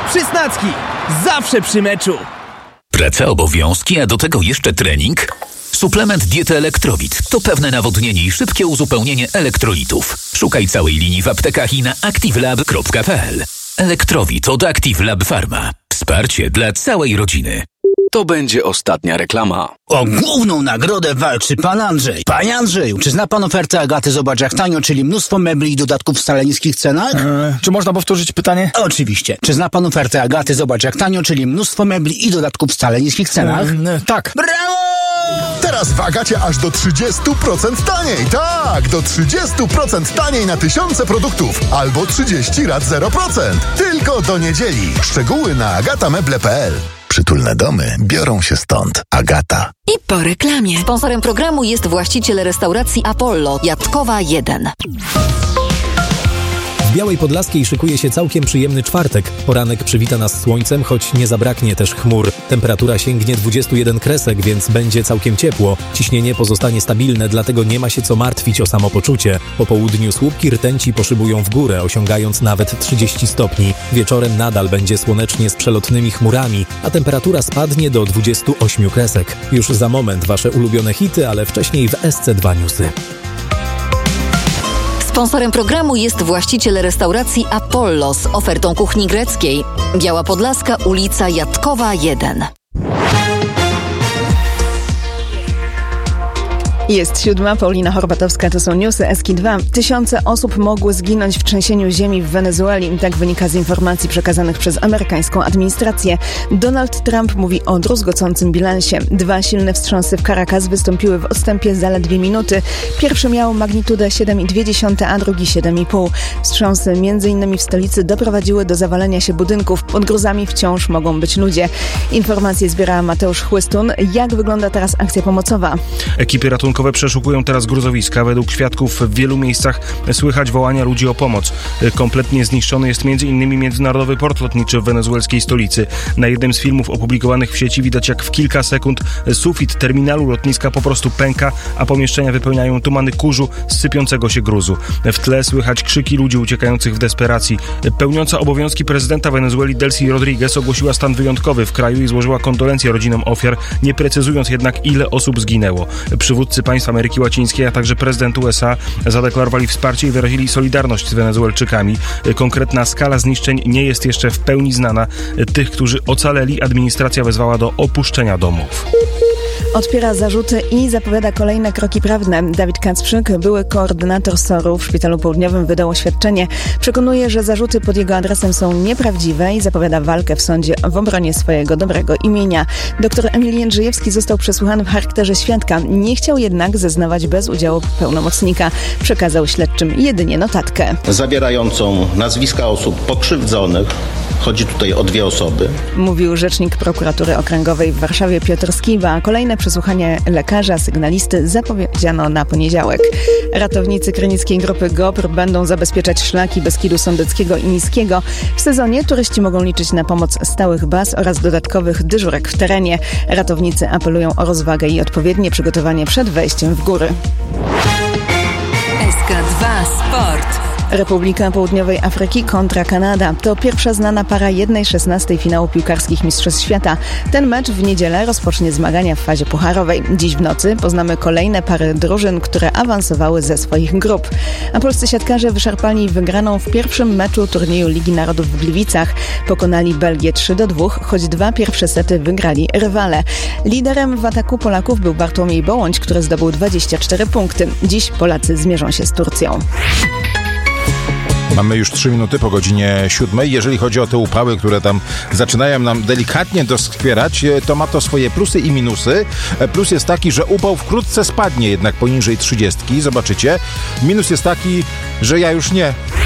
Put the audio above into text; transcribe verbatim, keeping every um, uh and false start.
Przysnacki! Zawsze przy meczu! Praca, obowiązki, a do tego jeszcze trening? Suplement diety Elektrowit to pewne nawodnienie i szybkie uzupełnienie elektrolitów. Szukaj całej linii w aptekach i na activelab kropka p l. Elektrowit od Active Lab Pharma. Wsparcie dla całej rodziny. To będzie ostatnia reklama. O główną nagrodę walczy pan Andrzej. Panie Andrzeju, czy zna pan ofertę Agaty Zobacz jak tanio, czyli mnóstwo mebli i dodatków w wcale niskich cenach? Eee, czy można powtórzyć pytanie? Oczywiście. Czy zna pan ofertę Agaty Zobacz jak tanio, czyli mnóstwo mebli i dodatków w wcale niskich cenach? Eee, tak. Brawo! Teraz w Agacie aż do trzydzieści procent taniej. Tak, do trzydzieści procent taniej na tysiące produktów. Albo trzydzieści rat zero procent. Tylko do niedzieli. Szczegóły na agatameble kropka p l. Przytulne domy biorą się stąd. Agata. I po reklamie. Sponsorem programu jest właściciel restauracji Apollo, Jatkowa jeden. W Białej Podlaskiej szykuje się całkiem przyjemny czwartek. Poranek przywita nas słońcem, choć nie zabraknie też chmur. Temperatura sięgnie dwadzieścia jeden kresek, więc będzie całkiem ciepło. Ciśnienie pozostanie stabilne, dlatego nie ma się co martwić o samopoczucie. Po południu słupki rtęci poszybują w górę, osiągając nawet trzydzieści stopni. Wieczorem nadal będzie słonecznie z przelotnymi chmurami, a temperatura spadnie do dwudziestu ośmiu kresek. Już za moment wasze ulubione hity, ale wcześniej w S C dwa Newsy. Sponsorem programu jest właściciel restauracji Apollo z ofertą kuchni greckiej. Biała Podlaska, ulica Jatkowa jeden. Jest siódma, Paulina Horbatowska, to są newsy S K dwa. Tysiące osób mogły zginąć w trzęsieniu ziemi w Wenezueli. Tak wynika z informacji przekazanych przez amerykańską administrację. Donald Trump mówi o druzgocącym bilansie. Dwa silne wstrząsy w Caracas wystąpiły w odstępie zaledwie minuty. Pierwszy miał magnitudę siedem przecinek dwa, a drugi siedem przecinek pięć. Wstrząsy między innymi w stolicy doprowadziły do zawalenia się budynków. Pod gruzami wciąż mogą być ludzie. Informacje zbiera Mateusz Chłystun. Jak wygląda teraz akcja pomocowa? Ekipy ratunkowe przeszukują teraz gruzowiska. Według świadków w wielu miejscach słychać wołania ludzi o pomoc. Kompletnie zniszczony jest m.in. międzynarodowy port lotniczy w wenezuelskiej stolicy. Na jednym z filmów opublikowanych w sieci widać, jak w kilka sekund sufit terminalu lotniska po prostu pęka, a pomieszczenia wypełniają tumany kurzu z sypiącego się gruzu. W tle słychać krzyki ludzi uciekających w desperacji. Pełniąca obowiązki prezydenta Wenezueli Delcy Rodriguez ogłosiła stan wyjątkowy w kraju i złożyła kondolencje rodzinom ofiar, nie precyzując jednak, ile osób zginęło. Przywódcy państw Ameryki Łacińskiej, a także prezydent U S A zadeklarowali wsparcie i wyrazili solidarność z Wenezuelczykami. Konkretna skala zniszczeń nie jest jeszcze w pełni znana. Tych, którzy ocaleli, administracja wezwała do opuszczenia domów. Odpiera zarzuty i zapowiada kolejne kroki prawne. Dawid Kacprzyk, były koordynator S O R-u w Szpitalu Południowym, wydał oświadczenie. Przekonuje, że zarzuty pod jego adresem są nieprawdziwe i zapowiada walkę w sądzie w obronie swojego dobrego imienia. Doktor Emil Jędrzejewski został przesłuchany w charakterze świadka. Nie chciał jednak zeznawać bez udziału pełnomocnika. Przekazał śledczym jedynie notatkę. Zawierającą nazwiska osób pokrzywdzonych. Chodzi tutaj o dwie osoby. Mówił rzecznik prokuratury okręgowej w Warszawie Piotr Skiba. Kolejne przesłuchanie lekarza, sygnalisty zapowiedziano na poniedziałek. Ratownicy Krynickiej Grupy GOPR będą zabezpieczać szlaki Beskidu Sądeckiego i Niskiego. W sezonie turyści mogą liczyć na pomoc stałych baz oraz dodatkowych dyżurek w terenie. Ratownicy apelują o rozwagę i odpowiednie przygotowanie przed wejściem w góry. S K dwa Sport. Republika Południowej Afryki kontra Kanada. To pierwsza znana para jednej szesnastej finału piłkarskich Mistrzostw Świata. Ten mecz w niedzielę rozpocznie zmagania w fazie pucharowej. Dziś w nocy poznamy kolejne pary drużyn, które awansowały ze swoich grup. A polscy siatkarze wyszarpali wygraną w pierwszym meczu turnieju Ligi Narodów w Gliwicach. Pokonali Belgię trzy do dwóch, choć dwa pierwsze sety wygrali rywale. Liderem w ataku Polaków był Bartłomiej Bołądź, który zdobył dwadzieścia cztery punkty. Dziś Polacy zmierzą się z Turcją. Mamy już trzy minuty po godzinie siódmej. Jeżeli chodzi o te upały, które tam zaczynają nam delikatnie doskwierać, to ma to swoje plusy i minusy. Plus jest taki, że upał wkrótce spadnie jednak poniżej trzydziestki. Zobaczycie. Minus jest taki, że ja już nie.